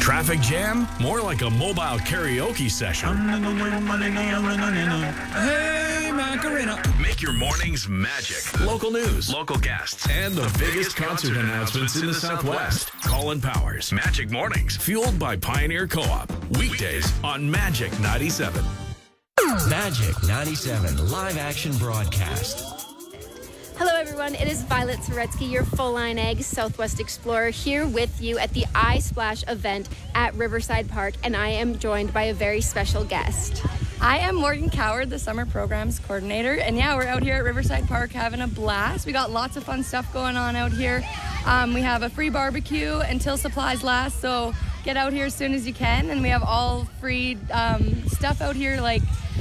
Traffic jam? More like a mobile karaoke session. Hey, Macarena. Make your mornings magic. Local news, local guests, and the biggest concert announcements in the Southwest. Colin Powers, Magic Mornings, fueled by Pioneer Co-op. Weekdays on Magic 97. Magic 97 live action broadcast. Hello, everyone. It is Violet Soretsky, your full-line egg Southwest Explorer, here with you at the iSplash event at Riverside Park, and I am joined by a very special guest. I am Morgan Coward, the summer programs coordinator, and yeah, we're out here at Riverside Park having a blast. We got lots of fun stuff going on out here. We have a free barbecue until supplies last, so get out here as soon as you can, and we have all free stuff out here, like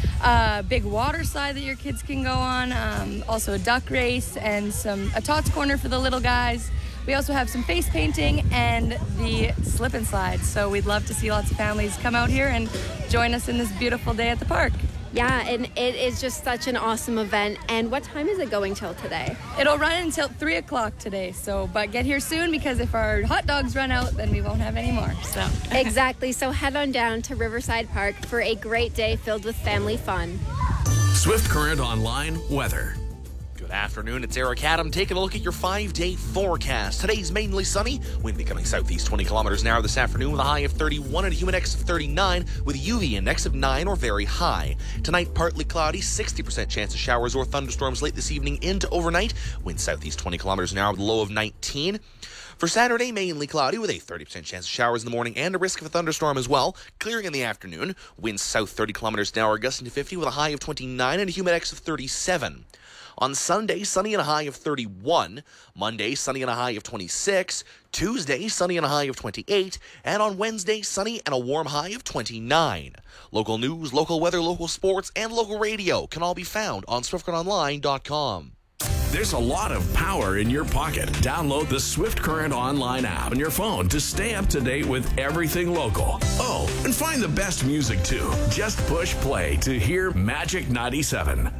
big water slide that your kids can go on, also a duck race and a tots corner for the little guys. We also have some face painting and the slip and slide, so we'd love to see lots of families come out here and join us in this beautiful day at the park. Yeah, and it is just such an awesome event. And what time is it going till today? It'll run until 3 o'clock today, but get here soon, because if our hot dogs run out, then we won't have any more. So Exactly, so head on down to Riverside Park for a great day filled with family fun. Swift Current Online weather. Good afternoon, it's Eric Adam taking a look at your 5-day forecast. Today's mainly sunny, wind becoming southeast 20 kilometers an hour this afternoon with a high of 31 and a humid index of 39 with a UV index of 9 or very high. Tonight, partly cloudy, 60% chance of showers or thunderstorms late this evening into overnight. Wind southeast 20 kilometers an hour with a low of 19. For Saturday, mainly cloudy with a 30% chance of showers in the morning and a risk of a thunderstorm as well. Clearing in the afternoon, winds south 30 kilometers an hour gusting to 50 with a high of 29 and a humid index of 37. On Sunday, sunny and a high of 31. Monday, sunny and a high of 26. Tuesday, sunny and a high of 28. And on Wednesday, sunny and a warm high of 29. Local news, local weather, local sports, and local radio can all be found on SwiftCurrentOnline.com. There's a lot of power in your pocket. Download the Swift Current Online app on your phone to stay up to date with everything local. Oh, and find the best music too. Just push play to hear Magic 97.